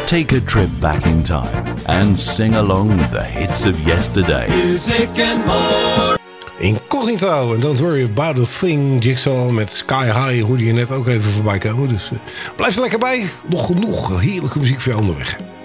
Take a trip back in time and sing along with the hits of yesterday. Music and more. Incognito en Don't Worry About a Thing. Jigsaw met Sky High hoorde je net ook even voorbij komen. Dus blijf er lekker bij. Nog genoeg heerlijke muziek voor je onderweg.